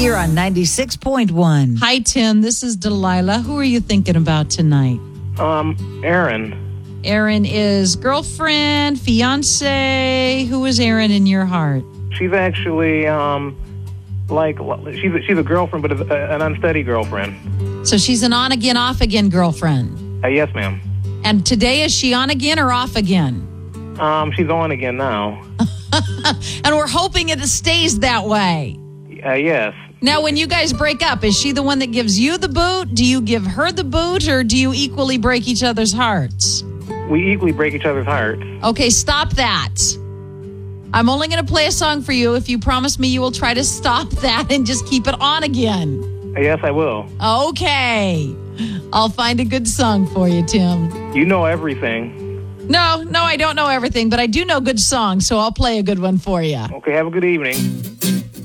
here on 96.1. Hi, Tim. This is Delilah. Who are you thinking about tonight? Aaron. Aaron is girlfriend, fiance. Who is Aaron in your heart? She's actually, she's a girlfriend, but an unsteady girlfriend. So she's an on-again, off-again girlfriend. Yes, ma'am. And today, is she on again or off again? She's on again now. And we're hoping it stays that way. Yes. Now, when you guys break up, is she the one that gives you the boot? Do you give her the boot, or do you equally break each other's hearts? We equally break each other's hearts. Okay, stop that. I'm only going to play a song for you if you promise me you will try to stop that and just keep it on again. Yes, I will. Okay. I'll find a good song for you, Tim. You know everything. No, I don't know everything, but I do know good songs, so I'll play a good one for you. Okay, have a good evening.